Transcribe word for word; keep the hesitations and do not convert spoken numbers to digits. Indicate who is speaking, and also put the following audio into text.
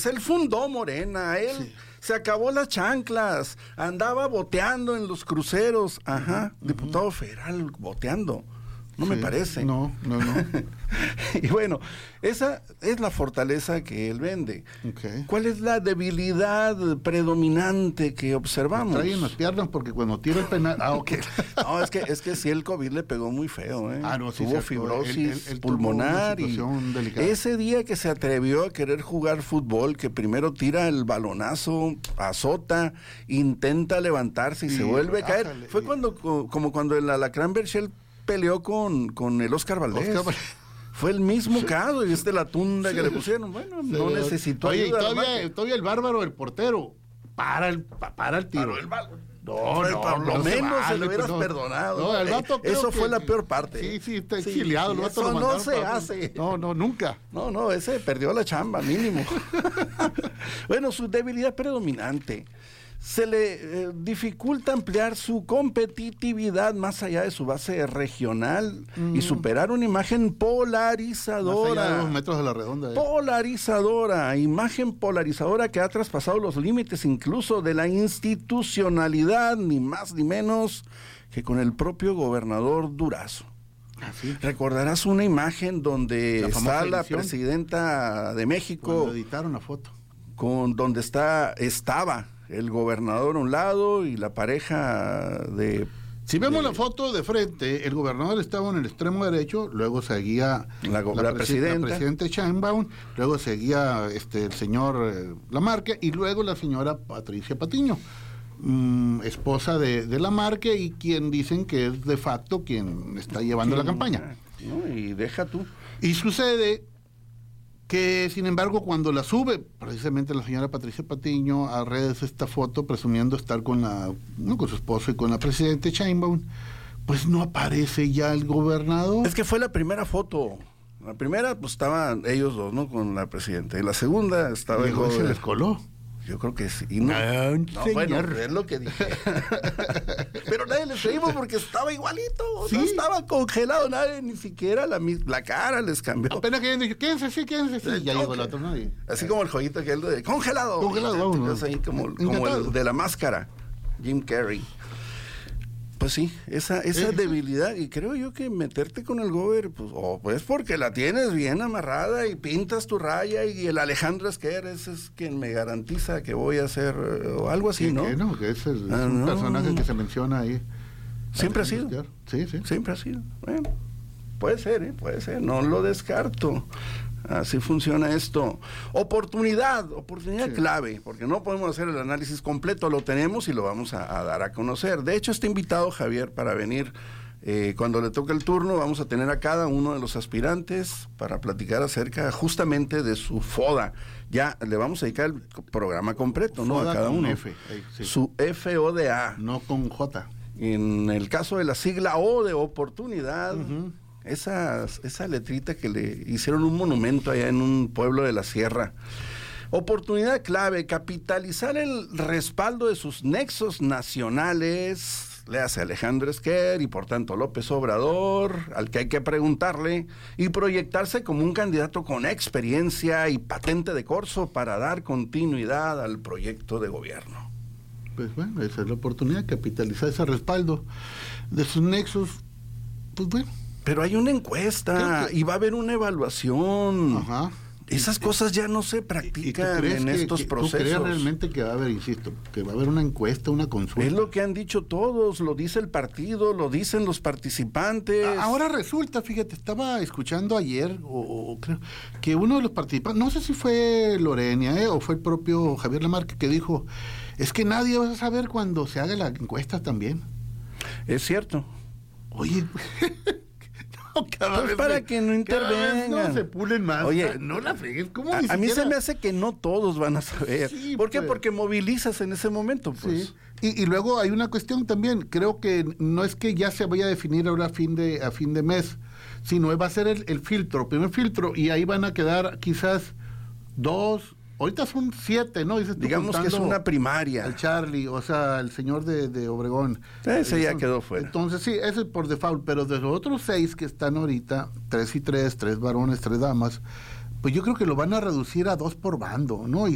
Speaker 1: Pues él fundó Morena, él sí. se acabó las chanclas, andaba boteando en los cruceros, ajá, uh-huh. diputado federal boteando. No sí, me parece.
Speaker 2: No, no, no.
Speaker 1: Y bueno, esa es la fortaleza que él vende.
Speaker 2: Okay.
Speaker 1: ¿Cuál es la debilidad predominante que observamos?
Speaker 2: Me traen las piernas porque cuando tira el penal... Ah, ok.
Speaker 1: No, es que, es que sí, el COVID le pegó muy feo, ¿eh?
Speaker 2: Ah, no, sí,
Speaker 1: tuvo
Speaker 2: cierto.
Speaker 1: fibrosis
Speaker 2: él, él, él
Speaker 1: pulmonar. Y
Speaker 2: delicada.
Speaker 1: ese día que se atrevió a querer jugar fútbol, que primero tira el balonazo, azota, intenta levantarse y, y se vuelve a caer. Ájale, fue y... cuando, como cuando el Alacrán Berchel peleó con, con el Oscar Valdés. Oscar... Fue el mismo caso, y este la tunda sí. que le pusieron. Bueno, sí, no necesitó
Speaker 2: Oye,
Speaker 1: ayuda.
Speaker 2: Y todavía, todavía el bárbaro, el portero, para el, para el tiro.
Speaker 1: El bárbaro.
Speaker 2: No, no,
Speaker 1: por lo
Speaker 2: no
Speaker 1: menos
Speaker 2: se, vale,
Speaker 1: se lo hubieras
Speaker 2: no,
Speaker 1: perdonado.
Speaker 2: No, el vato
Speaker 1: eh, eso
Speaker 2: que,
Speaker 1: fue la peor parte.
Speaker 2: Sí, sí, está exiliado.
Speaker 1: Sí,
Speaker 2: el vato
Speaker 1: eso
Speaker 2: lo
Speaker 1: no se
Speaker 2: para,
Speaker 1: hace.
Speaker 2: No, no, nunca.
Speaker 1: No, no, ese perdió la chamba, mínimo. Bueno, su debilidad predominante. Se le eh, dificulta ampliar su competitividad más allá de su base regional mm. y superar una imagen polarizadora.
Speaker 2: Más allá de dos metros de la redonda. Eh.
Speaker 1: Polarizadora, imagen polarizadora que ha traspasado los límites incluso de la institucionalidad, ni más ni menos que con el propio gobernador Durazo.
Speaker 2: ¿Ah, sí?
Speaker 1: Recordarás una imagen donde la está la edición. presidenta de México.
Speaker 2: Cuando editaron la foto.
Speaker 1: Con donde está, estaba el gobernador a un lado y la pareja de...
Speaker 2: Si vemos
Speaker 1: de,
Speaker 2: la foto de frente, el gobernador estaba en el extremo derecho, luego seguía
Speaker 1: la, la, la, presidenta.
Speaker 2: la presidenta Sheinbaum, luego seguía este el señor eh, Lamarque y luego la señora Patricia Patiño, mmm, esposa de, de Lamarque y quien dicen que es de facto quien está llevando sí, la campaña.
Speaker 1: No, y deja tú.
Speaker 2: Y sucede... que sin embargo cuando la sube precisamente la señora Patricia Patiño a redes esta foto presumiendo estar con la no, con su esposo y con la presidenta Sheinbaum, pues no aparece ya el gobernador.
Speaker 1: Es que fue la primera foto. La primera pues estaban ellos dos, ¿no? Con la presidenta. Y la segunda estaba
Speaker 2: y el se les coló.
Speaker 1: Yo creo que sí. No,
Speaker 2: no,
Speaker 1: no bueno, es lo que dije. Pero nadie les creímos porque estaba igualito. ¿Sí? No estaba congelado, nadie, ni siquiera la, la cara les cambió.
Speaker 2: Apenas que dijo, quédense, sí, quédense, sí. Ya llegó el otro, ¿no? Y,
Speaker 1: así eh. como el joyito que él de congelado.
Speaker 2: Congelado, vamos.
Speaker 1: Ahí como, como el de la máscara, Jim Carrey. Pues sí, esa, esa ¿Eh? debilidad, y creo yo que meterte con el gober, pues, o pues porque la tienes bien amarrada y pintas tu raya, y el Alejandro Esquer, ese es quien me garantiza que voy a hacer, o algo así, ¿no?
Speaker 2: Que no, que ese es, es ah, un no. personaje que se menciona ahí.
Speaker 1: Siempre ha sido.
Speaker 2: Sí, sí.
Speaker 1: Siempre ha sido. Bueno, puede ser, ¿eh? Puede ser, no lo descarto. Así funciona esto. Oportunidad, oportunidad sí. clave, porque no podemos hacer el análisis completo, lo tenemos y lo vamos a, a dar a conocer. De hecho, está invitado Javier para venir eh, cuando le toque el turno. Vamos a tener a cada uno de los aspirantes para platicar acerca justamente de su FODA. Ya le vamos a dedicar el programa completo, ¿no?
Speaker 2: FODA
Speaker 1: a cada
Speaker 2: con
Speaker 1: uno.
Speaker 2: F, ahí, sí.
Speaker 1: Su F O D A.
Speaker 2: No con J.
Speaker 1: En el caso de la sigla O de oportunidad.
Speaker 2: Uh-huh.
Speaker 1: Esa, esa letrita que le hicieron un monumento allá en un pueblo de la sierra. Oportunidad clave, capitalizar el respaldo de sus nexos nacionales, le hace Alejandro Esquer y por tanto López Obrador, al que hay que preguntarle, y proyectarse como un candidato con experiencia y patente de corso para dar continuidad al proyecto de gobierno.
Speaker 2: Pues bueno, esa es la oportunidad, capitalizar ese respaldo de sus nexos, pues bueno.
Speaker 1: Pero hay una encuesta que, y va a haber una evaluación.
Speaker 2: Ajá.
Speaker 1: Esas cosas ya no se practican en
Speaker 2: que,
Speaker 1: estos
Speaker 2: que,
Speaker 1: procesos.
Speaker 2: ¿Tú crees realmente que va a haber, insisto, que va a haber una encuesta, una consulta?
Speaker 1: Es lo que han dicho todos, lo dice el partido, lo dicen los participantes.
Speaker 2: Ahora resulta, fíjate, estaba escuchando ayer, o, o creo, que uno de los participantes, no sé si fue Lorena, eh, o fue el propio Javier Lamarque, que dijo, es que nadie va a saber cuando se haga la encuesta también.
Speaker 1: Es cierto.
Speaker 2: Oye...
Speaker 1: Cada pues vez para me, que no intervengan.
Speaker 2: No se pulen más.
Speaker 1: Oye,
Speaker 2: no la fregues. ¿Cómo
Speaker 1: a,
Speaker 2: ni
Speaker 1: a mí se me hace que no todos van a saber.
Speaker 2: Sí,
Speaker 1: ¿Por qué?
Speaker 2: pues.
Speaker 1: Porque movilizas en ese momento. Pues.
Speaker 2: Sí. Y, y luego hay una cuestión también. Creo que no es que ya se vaya a definir ahora a fin de, a fin de mes, sino va a ser el, el filtro, primer filtro, y ahí van a quedar quizás dos. Ahorita son siete, ¿no? Dices,
Speaker 1: digamos que es una primaria.
Speaker 2: El Charlie, o sea, el señor de, de Obregón.
Speaker 1: Ese ya quedó fuera.
Speaker 2: Entonces, sí, ese es por default, pero de los otros seis que están ahorita, tres y tres, tres varones, tres damas, pues yo creo que lo van a reducir a dos por bando, ¿no? Y